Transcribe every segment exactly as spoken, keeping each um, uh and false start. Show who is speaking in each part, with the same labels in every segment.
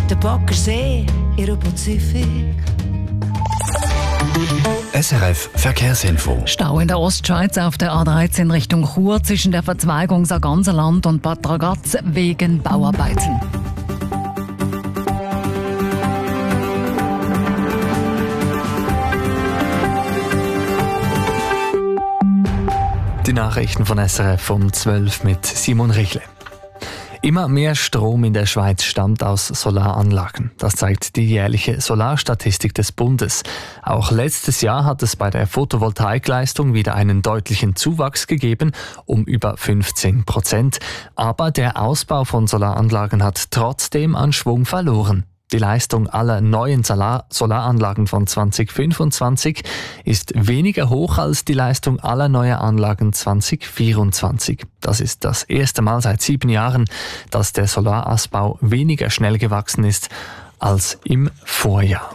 Speaker 1: der Baggersee, ihr Pazifik.
Speaker 2: S R F Verkehrsinfo.
Speaker 3: Stau in der Ostschweiz auf der A dreizehn Richtung Chur zwischen der Verzweigung Sarganserland und Bad Ragaz wegen Bauarbeiten.
Speaker 4: Die Nachrichten von S R F um zwölf mit Simon Richle. Immer mehr Strom in der Schweiz stammt aus Solaranlagen. Das zeigt die jährliche Solarstatistik des Bundes. Auch letztes Jahr hat es bei der Photovoltaikleistung wieder einen deutlichen Zuwachs gegeben, um über fünfzehn Prozent. Aber der Ausbau von Solaranlagen hat trotzdem an Schwung verloren. Die Leistung aller neuen Solar- Solaranlagen von zwanzig fünfundzwanzig ist weniger hoch als die Leistung aller neuer Anlagen zwanzig vierundzwanzig. Das ist das erste Mal seit sieben Jahren, dass der Solarausbau weniger schnell gewachsen ist als im Vorjahr.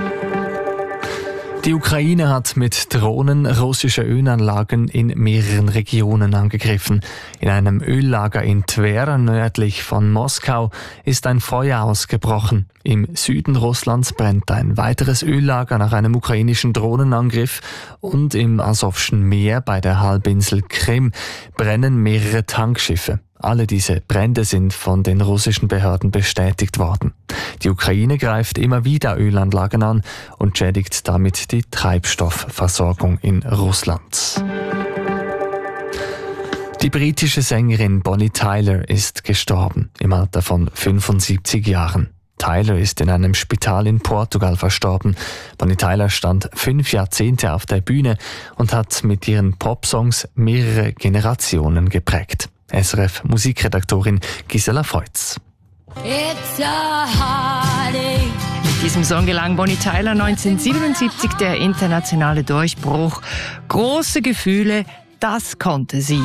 Speaker 4: Die Ukraine hat mit Drohnen russische Ölanlagen in mehreren Regionen angegriffen. In einem Öllager in Twer, nördlich von Moskau, ist ein Feuer ausgebrochen. Im Süden Russlands brennt ein weiteres Öllager nach einem ukrainischen Drohnenangriff und im Asowschen Meer bei der Halbinsel Krim brennen mehrere Tankschiffe. Alle diese Brände sind von den russischen Behörden bestätigt worden. Die Ukraine greift immer wieder Ölanlagen an und schädigt damit die Treibstoffversorgung in Russland. Die britische Sängerin Bonnie Tyler ist gestorben, im Alter von fünfundsiebzig Jahren. Tyler ist in einem Spital in Portugal verstorben. Bonnie Tyler stand fünf Jahrzehnte auf der Bühne und hat mit ihren Popsongs mehrere Generationen geprägt. S R F-Musikredaktorin Gisela Feutz.
Speaker 5: It's a heartache. Mit diesem Song gelang Bonnie Tyler neunzehnhundertsiebenundsiebzig der internationale Durchbruch. Große Gefühle, das konnte sie.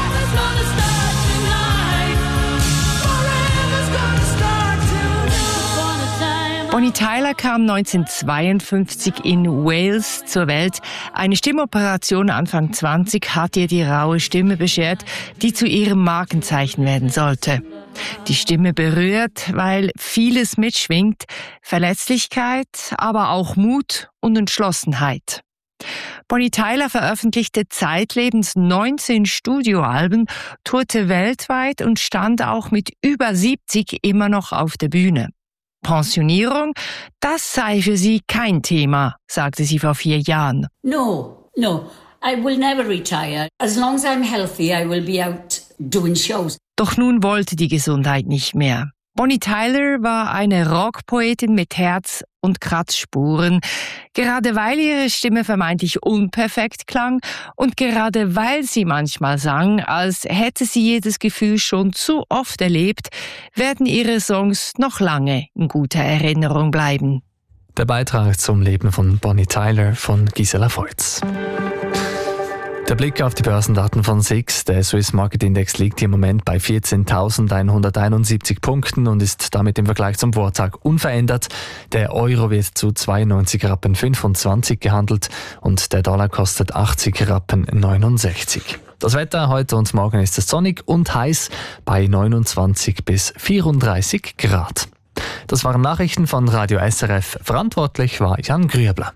Speaker 5: Bonnie Tyler kam neunzehnhundertzweiundfünfzig in Wales zur Welt. Eine Stimmoperation Anfang zwanzig hat ihr die raue Stimme beschert, die zu ihrem Markenzeichen werden sollte. Die Stimme berührt, weil vieles mitschwingt, Verletzlichkeit, aber auch Mut und Entschlossenheit. Bonnie Tyler veröffentlichte zeitlebens neunzehn Studioalben, tourte weltweit und stand auch mit über siebzig immer noch auf der Bühne. Pensionierung, das sei für sie kein Thema, sagte sie vor vier Jahren.
Speaker 6: No, no, I will never retire. As long as I'm healthy, I will be out doing shows.
Speaker 5: Doch nun wollte die Gesundheit nicht mehr. Bonnie Tyler war eine Rockpoetin mit Herz und Kratzspuren. Gerade weil ihre Stimme vermeintlich unperfekt klang und gerade weil sie manchmal sang, als hätte sie jedes Gefühl schon zu oft erlebt, werden ihre Songs noch lange in guter Erinnerung bleiben.
Speaker 4: Der Beitrag zum Leben von Bonnie Tyler von Gisela Feutz. Der Blick auf die Börsendaten von S I X. Der Swiss Market Index liegt im Moment bei vierzehntausendeinhunderteinundsiebzig Punkten und ist damit im Vergleich zum Vortag unverändert. Der Euro wird zu zweiundneunzig Rappen fünfundzwanzig gehandelt und der Dollar kostet achtzig Rappen neunundsechzig. Das Wetter heute und morgen ist es sonnig und heiß bei neunundzwanzig bis vierunddreißig Grad. Das waren Nachrichten von Radio S R F. Verantwortlich war Jan Grüebler.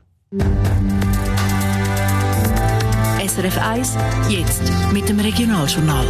Speaker 1: S R F eins, jetzt mit dem Regionaljournal.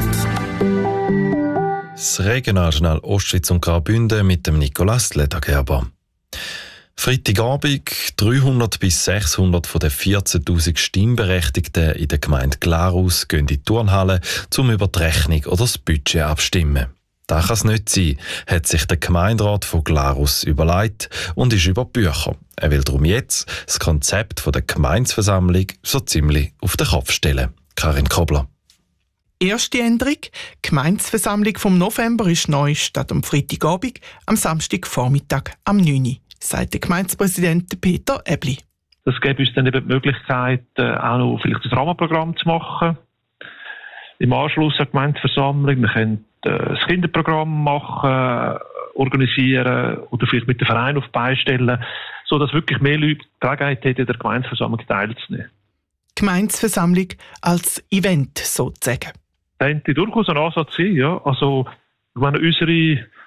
Speaker 7: Das Regionaljournal Ostschweiz und Graubünden mit dem Nicolas Ledergerber. Freitagabend, dreihundert bis sechshundert von den vierzehntausend Stimmberechtigten in der Gemeinde Glarus gehen in die Turnhalle, um über die Rechnung oder das Budget abstimmen. Das kann es nicht sein, hat sich der Gemeinderat von Glarus überlegt und ist über Bücher. Er will darum jetzt das Konzept von der Gemeindeversammlung so ziemlich auf den Kopf stellen. Karin Kobler.
Speaker 8: Erste Änderung: Die Gemeindeversammlung vom November ist neu statt am Freitagabend, am Samstagvormittag am neun Uhr, sagt der Gemeindepräsident Peter Ebli.
Speaker 9: Das gibt uns dann eben die Möglichkeit, auch noch vielleicht ein Rahmenprogramm zu machen. Im Anschluss an die Gemeindeversammlung. Wir können das Kinderprogramm machen, organisieren oder vielleicht mit dem Verein auf beistellen, sodass wirklich mehr Leute die Gelegenheit hätten, der Gemeindeversammlung teilzunehmen.
Speaker 8: Gemeindeversammlung als Event sozusagen.
Speaker 9: Das könnte durchaus ein Ansatz sein, ja. Also, ich meine, unsere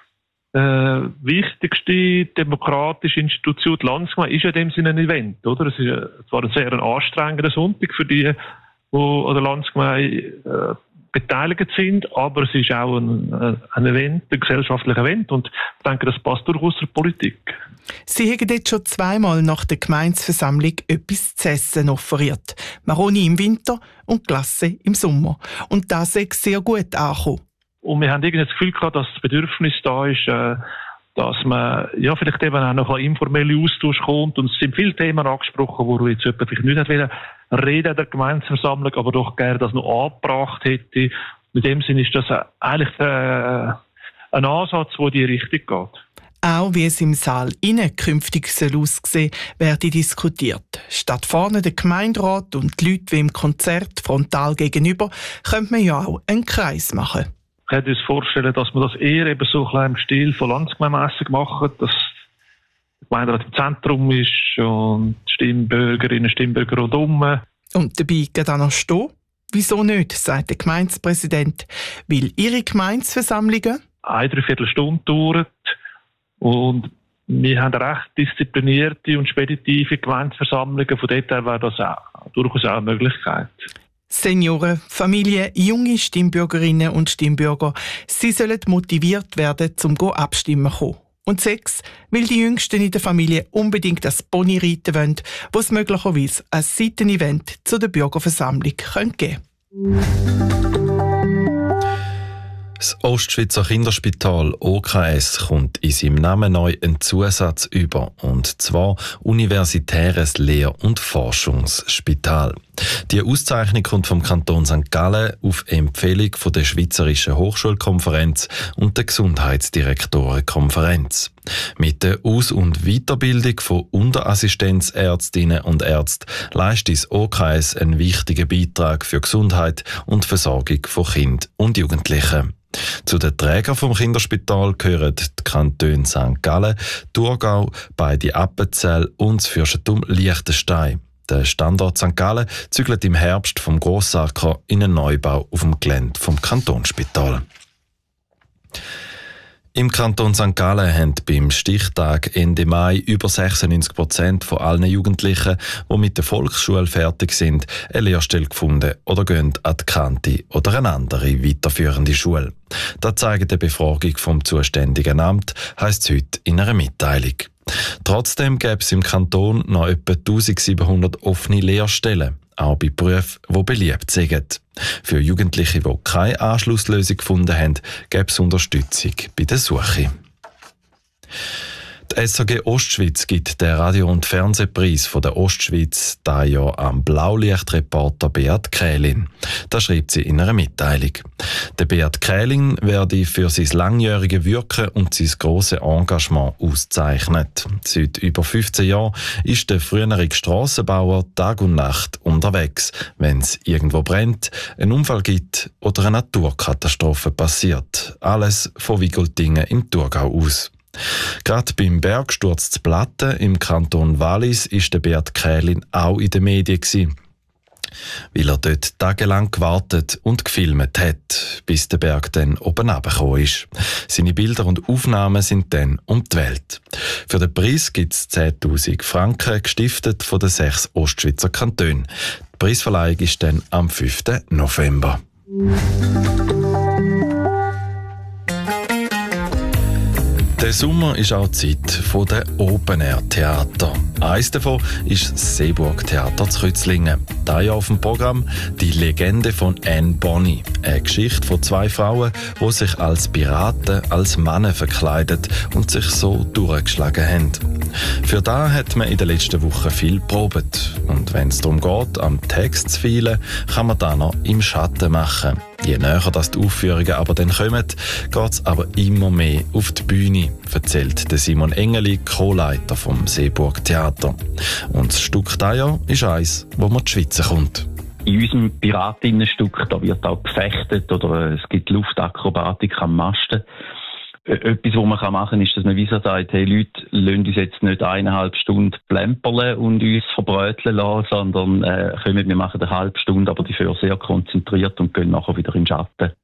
Speaker 9: äh, wichtigste demokratische Institution, die Landsgemeinde, ist ja in dem Sinne ein Event, oder? Es ist ja zwar ein sehr anstrengender Sonntag für die, die an der Landsgemeinde äh, beteiligt sind, aber es ist auch ein, ein Event, ein gesellschaftliches Event, und ich denke, das passt durchaus zur Politik.
Speaker 8: Sie haben jetzt schon zweimal nach der Gemeindeversammlung etwas zu essen offeriert. Maroni im Winter und Glasse im Sommer. Und das ist sehr gut angekommen.
Speaker 9: Und wir haben irgendwie das Gefühl gehabt, dass das Bedürfnis da ist, äh, dass man ja vielleicht eben auch noch ein informeller Austausch kommt. Und es sind viele Themen angesprochen, wo jetzt jemand vielleicht nicht reden reden der Gemeindeversammlung, aber doch gerne das noch angebracht hätte. In dem Sinne ist das eigentlich äh, ein Ansatz, der in die Richtung geht.
Speaker 8: Auch wie es im Saal innen künftig soll aussehen, werde diskutiert. Statt vorne der Gemeinderat und die Leute wie im Konzert frontal gegenüber, könnte man ja auch einen Kreis machen.
Speaker 9: Ich könnte uns vorstellen, dass man das eher eben so ein im Stil von Landsgemeindemessen macht, dass der Gemeinderat im Zentrum ist und die Stimmbürgerinnen und Stimmbürger rundherum.
Speaker 8: Und dabei geht auch noch stehen? Wieso nicht, sagt der Gemeindepräsident. Weil ihre Gemeindeversammlungen
Speaker 9: eine Dreiviertelstunde dauert und wir haben recht disziplinierte und speditive Gemeindeversammlungen. Von dort her wäre das auch, durchaus auch eine Möglichkeit.
Speaker 8: Senioren, Familien, junge Stimmbürgerinnen und Stimmbürger, sie sollen motiviert werden, zum go abstimmen zu kommen. Und sechs, weil die Jüngsten in der Familie unbedingt das Pony reiten wollen, wo es möglicherweise ein Seitenevent zu der Bürgerversammlung geben könnte.
Speaker 7: Das Ostschweizer Kinderspital O K S kommt in seinem Namen neu einen Zusatz über, und zwar Universitäres Lehr- und Forschungsspital. Die Auszeichnung kommt vom Kanton Sankt Gallen auf Empfehlung von der Schweizerischen Hochschulkonferenz und der Gesundheitsdirektorenkonferenz. Mit der Aus- und Weiterbildung von Unterassistenzärztinnen und Ärzten leistet das O K S einen wichtigen Beitrag für Gesundheit und Versorgung von Kindern und Jugendlichen. Zu den Trägern vom Kinderspital gehören die Kantone Sankt Gallen, Thurgau, beide Appenzell und das Fürstentum Liechtenstein. Der Standort Sankt Gallen zügelt im Herbst vom Grossacker in einen Neubau auf dem Gelände vom Kantonsspital. Im Kanton Sankt Gallen haben beim Stichtag Ende Mai über sechsundneunzig Prozent von allen Jugendlichen, die mit der Volksschule fertig sind, eine Lehrstelle gefunden oder gehen an die Kante oder eine andere weiterführende Schule. Das zeigt eine Befragung vom zuständigen Amt, heisst es heute in einer Mitteilung. Trotzdem gäbe es im Kanton noch etwa eintausendsiebenhundert offene Lehrstellen, auch bei Berufen, die beliebt sind. Für Jugendliche, die keine Anschlusslösung gefunden haben, gäbe es Unterstützung bei der Suche. Die S A G Ostschweiz gibt den Radio- und Fernsehpreis von der Ostschweiz dieses Jahr am Blaulichtreporter Beat Krählin. Das schreibt sie in einer Mitteilung. Der Beat Krählin werde für sein langjähriges Wirken und sein grosses Engagement ausgezeichnet. Seit über fünfzehn Jahren ist der frühere Strassenbauer Tag und Nacht unterwegs, wenn es irgendwo brennt, einen Unfall gibt oder eine Naturkatastrophe passiert. Alles von Wigoltingen im Thurgau aus. Gerade beim Bergsturz zu Platten im Kanton Wallis ist der Beat Krählin auch in den Medien gewesen, weil er dort tagelang gewartet und gefilmt hat, bis der Berg dann oben runtergekommen ist. Seine Bilder und Aufnahmen sind dann um die Welt. Für den Preis gibt es zehntausend Franken, gestiftet von den sechs Ostschweizer Kantonen. Die Preisverleihung ist dann am fünften November. Der Sommer ist auch die Zeit der Open-Air-Theater. Eines davon ist das Seeburg-Theater zu Kützlingen. Dieses Jahr auf dem Programm die Legende von Anne Bonny. Eine Geschichte von zwei Frauen, die sich als Piraten, als Männer verkleidet und sich so durchgeschlagen haben. Für das hat man in den letzten Wochen viel probiert. Und wenn es darum geht, am Text zu feilen, kann man das noch im Schatten machen. Je näher das die Aufführungen aber dann kommen, geht es aber immer mehr auf die Bühne, erzählt der Simon Engeli, Co-Leiter vom Seeburg Theater. Und das Stück dieses Jahr ist eins, wo man die Schweizer kommt.
Speaker 10: In unserem Piratinnenstück da wird auch gefechtet oder es gibt Luftakrobatik am Masten. Etwas, was man machen kann, ist, dass man wie so sagt, hey Leute, lasst uns jetzt nicht eineinhalb Stunden plemperle und uns verbröteln lassen, sondern äh, kommen, wir machen eine halbe Stunde, aber dafür sehr konzentriert und gehen nachher wieder in den Schatten.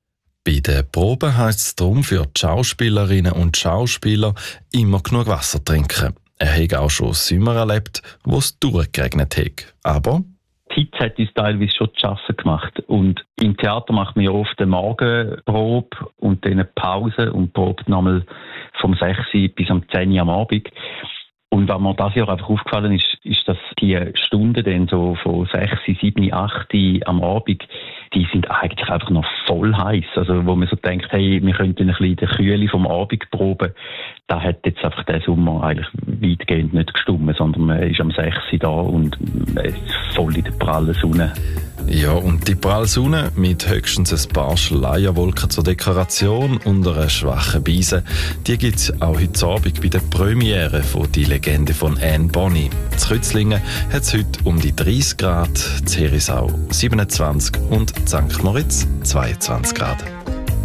Speaker 7: Bei den Proben heisst es darum für die Schauspielerinnen und Schauspieler immer genug Wasser trinken. Er hat auch schon Sommer erlebt, wo es durchgeregnet hat. Aber
Speaker 10: die Hitze hat uns teilweise schon zu arbeiten gemacht. Und im Theater macht man ja oft eine Morgenprobe und dann eine Pause und probt nochmal vom sechs bis um zehn Uhr am Abend. Und was mir dieses Jahr einfach aufgefallen ist, ist, dass die Stunden dann so von sechs, sieben, acht am Abend, die sind eigentlich einfach noch voll heiß. Also, wo man so denkt, hey, wir könnten ein bisschen die Kühle vom Abend proben. Da hat jetzt einfach der Sommer eigentlich weitgehend nicht gestummt, sondern man ist am sechs da und ist voll in der prallen Sonne.
Speaker 7: Ja, und die pralle Sonne mit höchstens ein paar Schleierwolken zur Dekoration und einer schwachen Beise, die gibt es auch heute Abend bei der Premiere von «Die Legende von Anne Bonny». In Kützlingen hat es heute um die dreißig Grad, in Herisau siebenundzwanzig und in Sankt Moritz zweiundzwanzig Grad.